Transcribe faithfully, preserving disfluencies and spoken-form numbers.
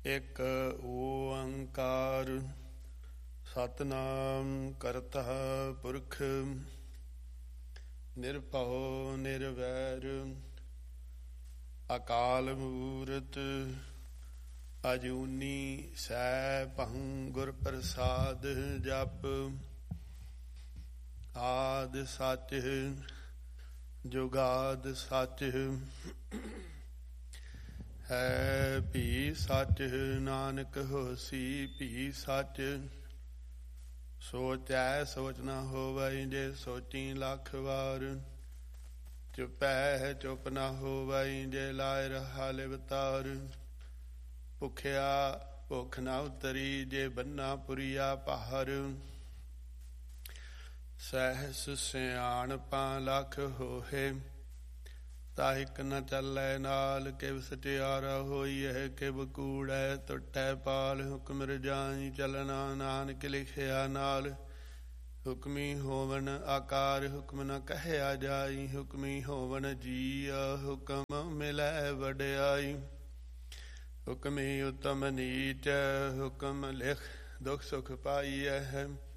ਇਕ ਓੰਕਾਰ ਸਤਿਨਾਮ ਕਰਤਾ ਪੁਰਖ ਨਿਰਭਉ ਨਿਰਵੈਰ ਅਕਾਲ ਮੂਰਤ ਅਜੂਨੀ ਸੈਭੰ ਗੁਰ ਪ੍ਰਸਾਦ ਜਪ ਆਦਿ ਸਚ ਜੁਗਾਦ ਸਚ ਹੈ ਭੀ ਸਚ ਨਾਨਕ ਹੋਸੀ ਭੀ ਸਚ ਸੋਚੈ ਸੋਚ ਨਾ ਹੋਵੈ ਜੇ ਸੋਚੀ ਲੱਖ ਵਾਰ ਚੁਪੈ ਚੁਪ ਨਾ ਹੋਵੈ ਜੇ ਲਾਇ ਰਹਾ ਲਿਵਤਾਰ ਭੁਖਿਆ ਭੁੱਖ ਨਾ ਉਤਰੀ ਜੇ ਬੰਨਾ ਪੁਰੀਆ ਪਹਾਰ ਸਹਿਸ ਸਿਆਣਪਾ ਲੱਖ ਹੋਏ ਤਾ ਇਕ ਨ ਚੱਲੈ ਨਾਲ ਕਿਵ ਸਟਿਆਰਾ ਹੋਈਐ ਕਿਵ ਕੂੜੈ ਟੁੱਟੈ ਪਾਲ ਹੁਕਮ ਰਜਾਈ ਚਲਣਾ ਨਾਨਕ ਲਿਖਿਆ ਨਾਲ ਹੁਕਮੀ ਹੋਵਨ ਆਕਾਰ ਹੁਕਮ ਨ ਕਹਿਆ ਜਾਈ ਹੁਕਮੀ ਹੋਵਨ ਜੀਆ ਹੁਕਮ ਮਿਲੈ ਵਡਿਆਈ ਹੁਕਮੀ ਉਤਮ ਨੀਚ ਹੁਕਮ ਲਿਖ ਦੁਖ ਸੁਖ ਪਾਈਐ